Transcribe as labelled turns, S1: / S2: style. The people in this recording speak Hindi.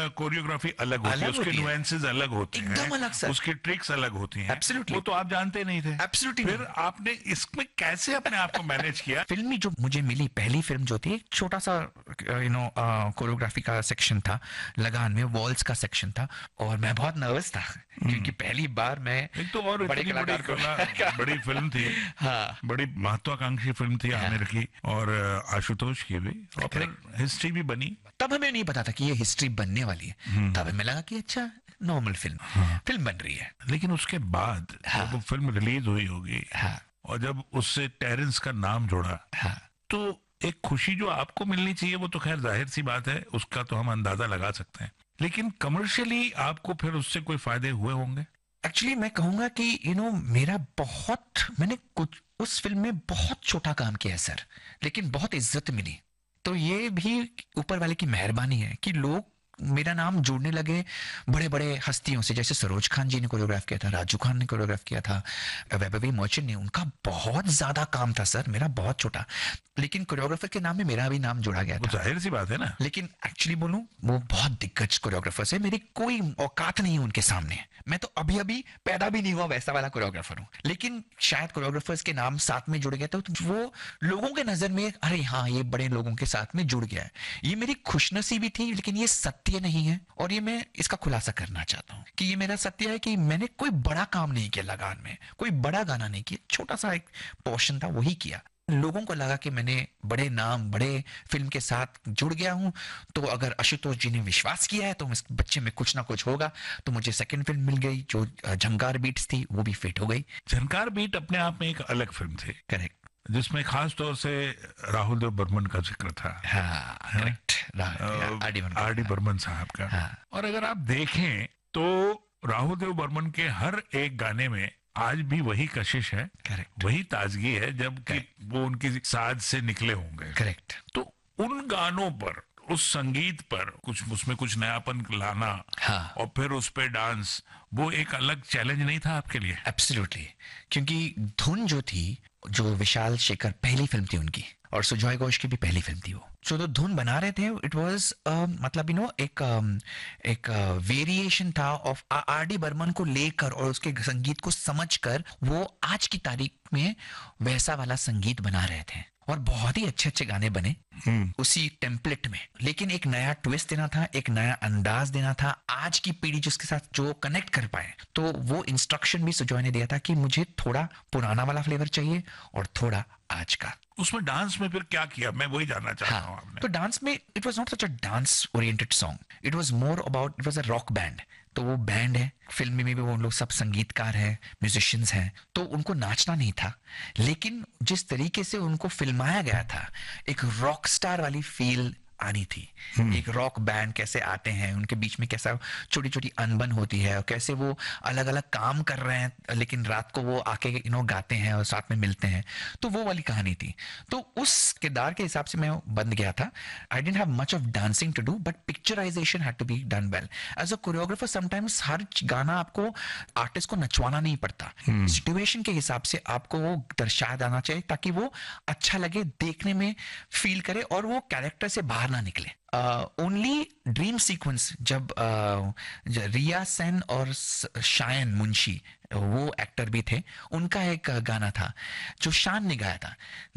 S1: कोरियोग्राफी अलग होती है,
S2: अलग
S1: उसके
S2: होती है।
S1: नुएंसेस अलग होते हैं,
S2: एकदम अलग सर।
S1: उसकी ट्रिक्स अलग होती हैं।
S2: Absolutely.
S1: वो तो आप जानते नहीं थे।
S2: Absolutely
S1: फिर
S2: नहीं।
S1: आपने इसमें कैसे अपने आप को मैनेज किया?
S2: फिल्म में जो मुझे मिली पहली फिल्म जो थी, एक छोटा सा कोरियोग्राफी का सेक्शन था, लगान में वॉल्स का सेक्शन था, और मैं बहुत नर्वस था क्योंकि पहली बार मैं
S1: एक तो और
S2: बड़े
S1: इतनी
S2: कलाकार को
S1: बड़ी फिल्म थी,
S2: हाँ
S1: बड़ी महत्वाकांक्षी फिल्म थी, आमिर की और आशुतोष की भी, और फिर हिस्ट्री भी बनी।
S2: तब हमें नहीं पता था कि ये हिस्ट्री बनने वाली है। तब हमें लगा कि अच्छा नॉर्मल फिल्म बन रही है।
S1: लेकिन उसके बाद जब वो फिल्म रिलीज हुई होगी
S2: हाँ
S1: और जब उससे टेरेंस का नाम जोड़ा,
S2: हाँ
S1: तो एक खुशी जो आपको मिलनी चाहिए वो तो खैर जाहिर सी बात है, उसका तो हम अंदाजा लगा सकते हैं, लेकिन कमर्शियली आपको फिर उससे कोई फायदे हुए होंगे?
S2: एक्चुअली मैं कहूंगा कि मेरा मैंने कुछ उस फिल्म में बहुत छोटा काम किया है सर, लेकिन बहुत इज्जत मिली। तो ये भी ऊपर वाले की मेहरबानी है कि लोग मेरा नाम जोड़ने लगे बड़े बड़े हस्तियों से, जैसे सरोज खान जी ने कोरियोग्राफ किया था, राजू खान ने कोरियोग्राफ किया था, वैभवी मर्चेंट ने, उनका बहुत ज्यादा काम था सर, मेरा बहुत छोटा, लेकिन कोरियोग्राफर के नाम में मेरा भी नाम जोड़ा गया
S1: वो
S2: था।
S1: जाहिर सी बात है ना।
S2: लेकिन एक्चुअली बोलूं, वो बहुत दिग्गज कोरियोग्राफर्स है, मेरी कोई औकात नहीं है उनके सामने, मैं तो अभी अभी पैदा भी नहीं हुआ वैसा वाला कोरियोग्राफर हूँ। लेकिन शायद कोरियोग्राफर्स के नाम साथ में जुड़ गया था, तो वो लोगों के नजर में अरे हाँ ये बड़े लोगों के साथ में जुड़ गया है। ये मेरी खुशनसीबी थी, लेकिन ये सत्य नहीं है, और ये मैं इसका खुलासा करना चाहता हूँ कि ये मेरा सत्य है कि मैंने कोई बड़ा काम नहीं किया लगान में, कोई बड़ा गाना नहीं किया, छोटा सा एक पोर्शन था वही किया। लोगों को लगा कि मैंने बड़े नाम बड़े फिल्म के साथ जुड़ गया हूं, तो अगर आशुतोष जी ने विश्वास किया है तो इस बच्चे में कुछ ना कुछ होगा। तो मुझे सेकंड फिल्म मिल गई जो झंकार बीट्स थी, वो भी फिट हो गई।
S1: झनकार बीट अपने आप में एक अलग फिल्म थी,
S2: करेक्ट।
S1: जिसमें खास तौर से राहुल देव बर्मन का जिक्र था।
S2: हाँ करेक्ट,
S1: आर डी बर्मन साहब का।
S2: हाँ।
S1: और अगर आप देखें तो राहुल देव बर्मन के हर एक गाने में आज भी वही कशिश है,
S2: करेक्ट
S1: वही ताजगी है, जबकि वो उनकी साज से निकले होंगे।
S2: करेक्ट।
S1: तो उन गानों पर, उस संगीत पर कुछ उसमें कुछ नयापन लाना,
S2: हाँ।
S1: और फिर उस पे डांस, वो एक अलग चैलेंज नहीं था आपके लिए?
S2: एब्सोल्युटली, क्योंकि धुन जो थी, जो विशाल शेखर पहली फिल्म थी उनकी, और सुजॉय घोष की भी पहली फिल्म थी वो, जो धुन बना रहे थे, इट वाज मतलब एक वेरिएशन था ऑफ आर डी बर्मन को लेकर, और उसके संगीत को समझकर वो आज की तारीख में वैसा वाला संगीत बना रहे थे, और बहुत ही अच्छे अच्छे गाने बने उसी टेम्पलेट में। लेकिन एक नया ट्विस्ट देना था, एक नया अंदाज देना था, आज की पीढ़ी जिसके साथ जो कनेक्ट कर पाए। तो वो इंस्ट्रक्शन भी सुजॉय ने दिया था कि मुझे थोड़ा पुराना वाला फ्लेवर चाहिए और थोड़ा आज का।
S1: उसमें डांस में फिर क्या किया, मैं वही जानना चाहता हूँ आपने।
S2: तो डांस में it was not such a dance oriented song, it was more about, it was a rock band. तो वो बैंड है, फिल्म में भी वो लोग सब संगीतकार हैं, म्यूजिशियंस हैं, तो उनको नाचना नहीं था, लेकिन जिस तरीके से उनको फिल्माया गया था, एक रॉक स्टार वाली फील आनी थी। एक रॉक बैंड कैसे आते हैं, उनके बीच में कैसा छोटी छोटी अनबन होती है, और कैसे वो अलग अलग काम कर रहे हैं, लेकिन रात को वो आके गाते हैं और साथ में मिलते हैं। तो वो वाली कहानी थी। तो उस किरदार के हिसाब से मैं बन गया था। I didn't have much of dancing to do, but picturisation had to be done well. As a choreographer sometimes हर गाना आपको आर्टिस्ट को नचवाना नहीं पड़ता, सिचुएशन के हिसाब से आपको वो दर्शाया जाना चाहिए, ताकि वो अच्छा लगे, देखने में फील करे, और वो कैरेक्टर से बाहर ना निकले। ओनली ड्रीम सीक्वेंस, जब रिया सेन और शायन मुंशी, वो एक्टर भी थे, उनका एक गाना था जो शान ने गाया था,